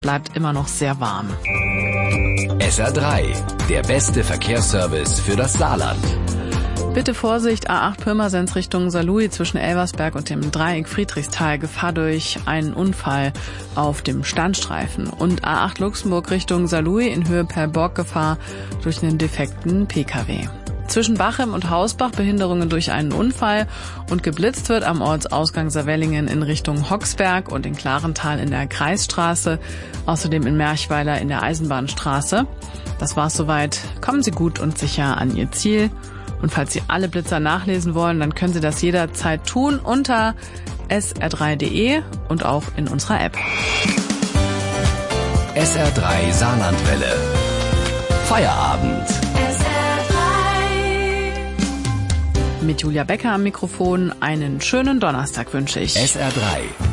bleibt immer noch sehr warm. SR3, der beste Verkehrsservice für das Saarland. Bitte Vorsicht, A8 Pirmasens Richtung Saarlouis zwischen Elversberg und dem Dreieck Friedrichsthal, Gefahr durch einen Unfall auf dem Standstreifen. Und A8 Luxemburg Richtung Saarlouis in Höhe Perlborg, Gefahr durch einen defekten Pkw. Zwischen Bachem und Hausbach Behinderungen durch einen Unfall und geblitzt wird am Ortsausgang Saarwellingen in Richtung Hocksberg und in Klarenthal in der Kreisstraße, außerdem in Merchweiler in der Eisenbahnstraße. Das war's soweit. Kommen Sie gut und sicher an Ihr Ziel. Und falls Sie alle Blitzer nachlesen wollen, dann können Sie das jederzeit tun unter sr3.de und auch in unserer App. SR3 Saarlandwelle. Feierabend. Mit Julia Becker am Mikrofon einen schönen Donnerstag wünsche ich. SR3